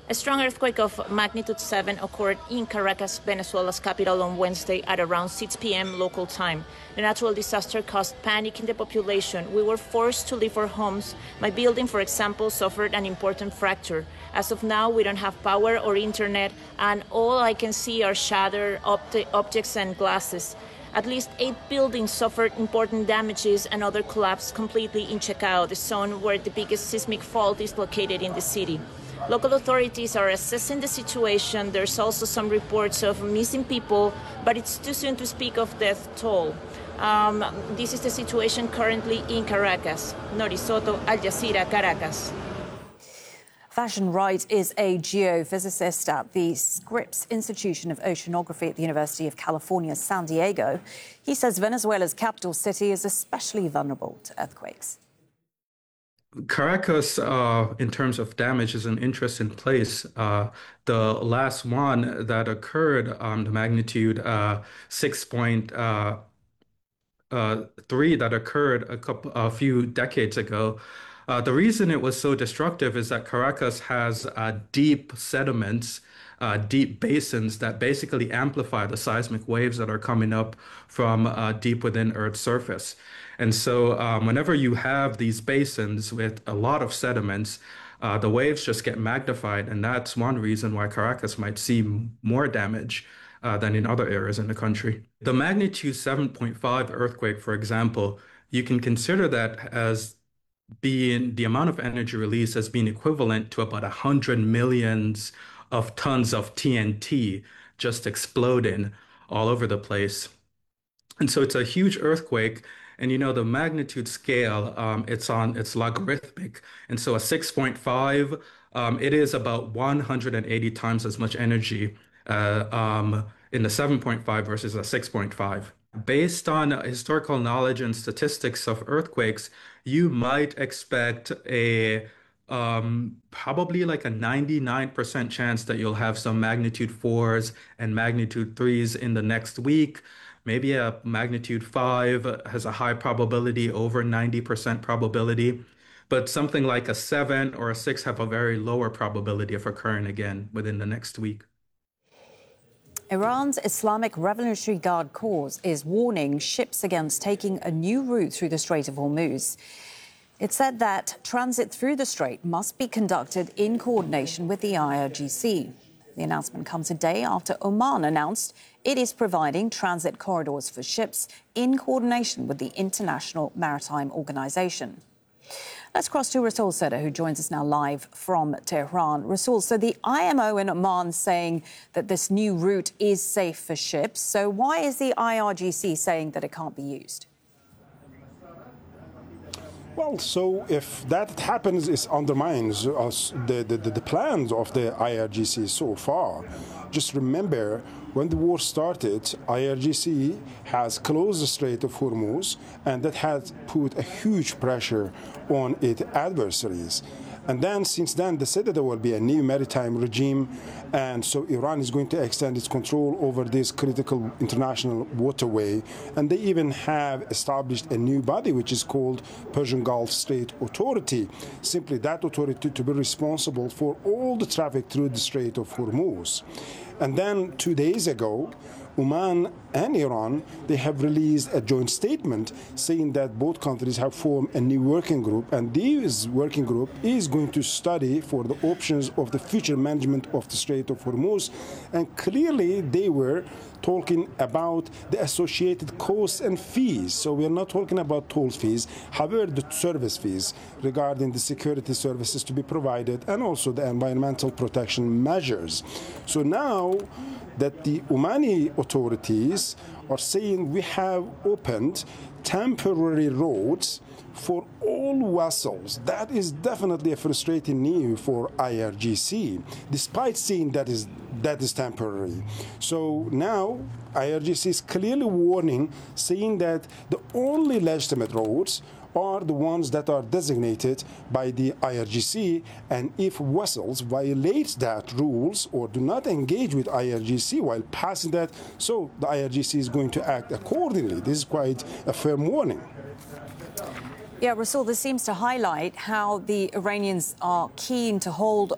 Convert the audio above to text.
A strong earthquake of magnitude 7 occurred in Caracas, Venezuela's capital, on Wednesday at around 6 p.m. local time. The natural disaster caused panic in the population. We were forced to leave our homes. My building, for example, suffered an important fracture. As of now, we don't have power or internet, and all I can see are shattered objects and glasses. At least 8 buildings suffered important damages, and other collapsed completely in Chacao, the zone where the biggest seismic fault is located in the city. Local authorities are assessing the situation. There's also some reports of missing people, but it's too soon to speak of death toll. This is the situation currently in Caracas. Nori Soto, Al Jazeera, Caracas. Fashion Wright is a geophysicist at the Scripps Institution of Oceanography at the University of California, San Diego. He says Venezuela's capital city is especially vulnerable to earthquakes. Caracas, in terms of damage, is an interesting place. The last one that occurred, the magnitude 6.3 that occurred a few decades ago. The reason it was so destructive is that Caracas has deep sediments, deep basins that basically amplify the seismic waves that are coming up from deep within Earth's surface. And so whenever you have these basins with a lot of sediments, the waves just get magnified. And that's one reason why Caracas might see more damage than in other areas in the country. The magnitude 7.5 earthquake, for example, you can consider that as being the amount of energy released as being equivalent to about 100 millions of tons of TNT just exploding all over the place. And so it's a huge earthquake. And, you know, the magnitude scale, it's logarithmic. And so a 6.5, it is about 180 times as much energy in the 7.5 versus a 6.5. Based on historical knowledge and statistics of earthquakes, you might expect a probably like a 99% chance that you'll have some magnitude 4s and magnitude 3s in the next week. Maybe a magnitude 5 has a high probability, over 90% probability. But something like a 7 or a 6 have a very lower probability of occurring again within the next week. Iran's Islamic Revolutionary Guard Corps is warning ships against taking a new route through the Strait of Hormuz. It said that transit through the strait must be conducted in coordination with the IRGC. The announcement comes a day after Oman announced it is providing transit corridors for ships in coordination with the International Maritime Organization. Let's cross to Rasul Seda, who joins us now live from Tehran. Rasul, so the IMO in Oman saying that this new route is safe for ships. So why is the IRGC saying that it can't be used? Well, so if that happens, it undermines the plans of the IRGC so far. Just remember, when the war started, IRGC has closed the Strait of Hormuz, and that has put a huge pressure on its adversaries. And then, since then, they said that there will be a new maritime regime, and so Iran is going to extend its control over this critical international waterway. And they even have established a new body, which is called Persian Gulf Strait Authority. Simply that authority to be responsible for all the traffic through the Strait of Hormuz. And then 2 days ago, Oman and Iran, they have released a joint statement saying that both countries have formed a new working group, and this working group is going to study for the options of the future management of the Strait of Hormuz. And clearly they were talking about the associated costs and fees. So we are not talking about toll fees, however, the service fees regarding the security services to be provided and also the environmental protection measures. So now that the Omani authorities are saying we have opened temporary roads for all vessels. That is definitely a frustrating news for IRGC, despite saying that is temporary. So now IRGC is clearly warning, saying that the only legitimate roads are the ones that are designated by the IRGC, and if vessels violate that rules or do not engage with IRGC while passing that, so the IRGC is going to act accordingly. This is quite a firm warning. Yeah, Rasul, this seems to highlight how the Iranians are keen to hold